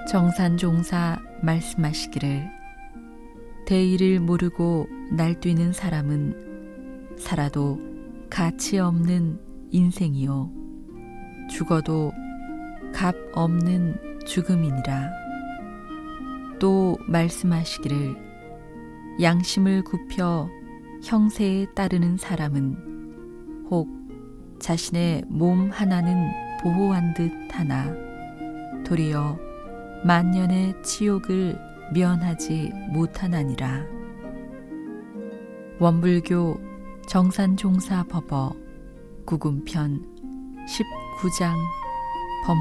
정산종사 말씀하시기를 대의를 모르고 날뛰는 사람은 살아도 가치 없는 인생이요 죽어도 값 없는 죽음이니라. 또 말씀하시기를 양심을 굽혀 형세에 따르는 사람은 혹 자신의 몸 하나는 보호한 듯 하나 도리어 만년의 치욕을 면하지 못하나니라. 원불교 정산종사법어 구금편 19장